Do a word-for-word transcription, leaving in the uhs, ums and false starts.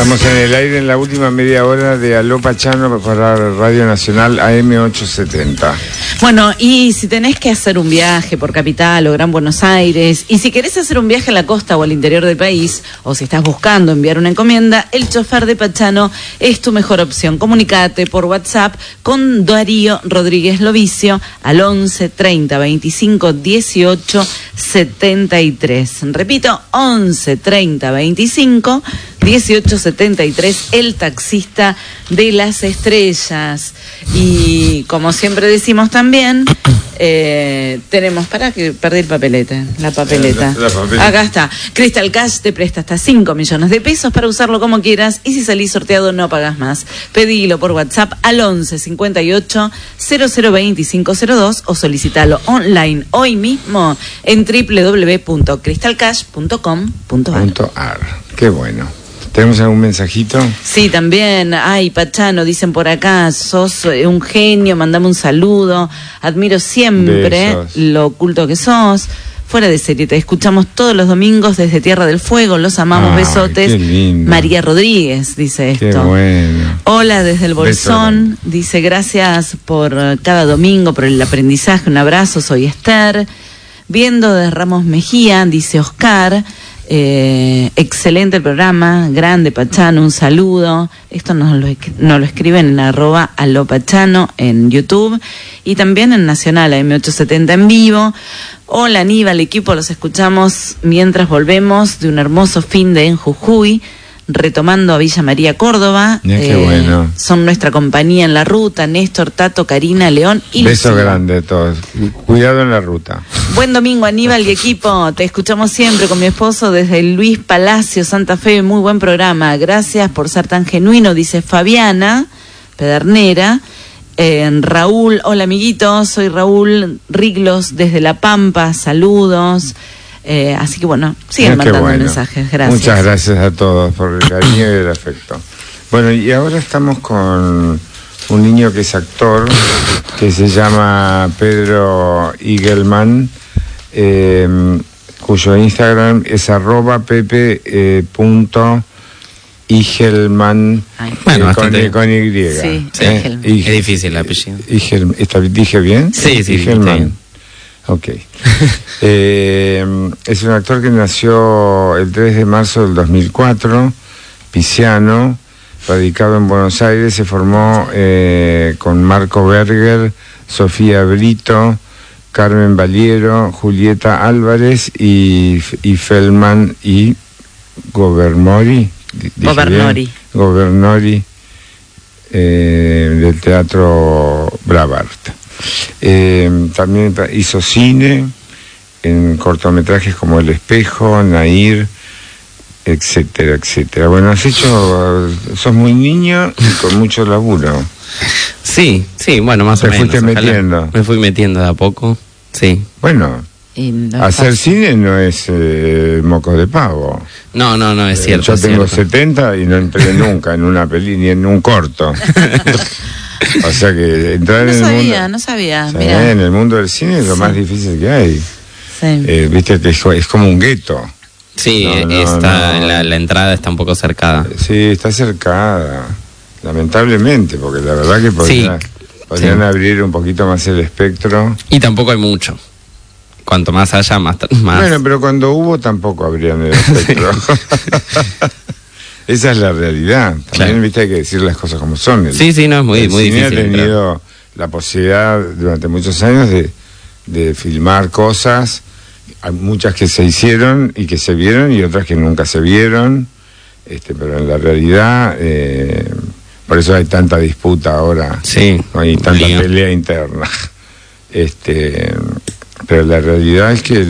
Estamos en el aire en la última media hora de Aló Pachano para Radio Nacional A M ochocientos setenta. Bueno, y si tenés que hacer un viaje por Capital o Gran Buenos Aires, y si querés hacer un viaje a la costa o al interior del país, o si estás buscando enviar una encomienda, el chofer de Pachano es tu mejor opción. Comunicate por WhatsApp con Darío Rodríguez Lovicio al once treinta veinticinco dieciocho setenta y tres. Repito, once treinta veinticinco dieciocho setenta y tres, el taxista de las estrellas. Y como siempre decimos también, eh, tenemos, para que perdí el papelete, la papeleta. La, la papeleta. Acá está. Crystal Cash te presta hasta cinco millones de pesos para usarlo como quieras, y si salís sorteado no pagas más. Pedilo por WhatsApp al once cincuenta y ocho cero cero veinticinco cero dos o solicitalo online hoy mismo en doble u doble u doble u punto crystal cash punto com punto ar. Qué bueno. ¿Tenemos algún mensajito? Sí, también. Ay, Pachano, dicen por acá, sos un genio, mandame un saludo. Admiro siempre Besos. Lo oculto que sos. Fuera de serie, te escuchamos todos los domingos desde Tierra del Fuego, los amamos, ay, besotes. Qué lindo. María Rodríguez dice esto. Qué bueno. Hola desde el Bolsón, Beso. Dice gracias por cada domingo, por el aprendizaje, un abrazo, soy Esther. Viendo de Ramos Mejía, dice Oscar. Eh, excelente el programa, grande Pachano, un saludo. Esto nos lo, nos lo escriben en arroba Aló Pachano en YouTube y también en Nacional A M ochocientos setenta en vivo. Hola Aníbal, equipo, los escuchamos mientras volvemos de un hermoso fin de en Jujuy, retomando a Villa María, Córdoba. Mira, qué eh, bueno. Son nuestra compañía en la ruta, Néstor, Tato, Karina, León y Beso Lucía. Grande a todos. Cuidado en la ruta. Buen domingo, Aníbal y equipo. Te escuchamos siempre con mi esposo desde Luis Palacio, Santa Fe. Muy buen programa. Gracias por ser tan genuino, dice Fabiana Pedernera. Eh, Raúl, hola amiguitos, soy Raúl Riglos desde La Pampa. Saludos. Eh, así que bueno, sigan mandando bueno. mensajes, gracias. Muchas gracias a todos por el cariño y el afecto. Bueno, y ahora estamos con un niño que es actor, que se llama Pedro Igelman, eh, cuyo Instagram es arroba pepe eh, punto Igelman, bueno, eh, con, eh, con Y. Sí, sí. Eh, es difícil el apellido. Igel, ¿Dije bien? Sí, sí, Igelman. Ok. eh, es un actor que nació el tres de marzo del dos mil cuatro, pisciano, radicado en Buenos Aires. Se formó eh, con Marco Berger, Sofía Brito, Carmen Valiero, Julieta Álvarez y, y Feldman y Governori. Governori. Governori eh, del Teatro Brabart. Eh, también hizo cine en cortometrajes como El Espejo, Nair, etcétera, etcétera. Bueno, has hecho, sos muy niño y con mucho laburo. Sí, sí, bueno, más Te o menos. Te fuiste metiendo. Me fui metiendo de a poco, sí. Bueno, no hacer pasa. Cine no es eh, moco de pavo. No, no, no, es cierto. Eh, yo es tengo cierto. setenta y no entré nunca en una peli ni en un corto. O sea que entrar no en sabía, el mundo... No sabía, no sí, sabía. En el mundo del cine es lo sí. más difícil que hay. Sí. Eh, viste, es, es como un gueto. Sí, no, no, está, no. La, la entrada está un poco cercada. Sí, está cercada. Lamentablemente, porque la verdad que podría, sí. podrían sí. abrir un poquito más el espectro. Y tampoco hay mucho. Cuanto más haya, más... más... Bueno, pero cuando hubo tampoco abrían el espectro. Esa es la realidad. También, claro. viste, hay que decir las cosas como son. El, sí, sí, no, es muy, el muy cine difícil. ha tenido pero... la posibilidad durante muchos años de, de filmar cosas, hay muchas que se hicieron y que se vieron y otras que nunca se vieron, este, pero en la realidad, eh, por eso hay tanta disputa ahora, sí, no hay tanta pelea interna. Este, pero la realidad es que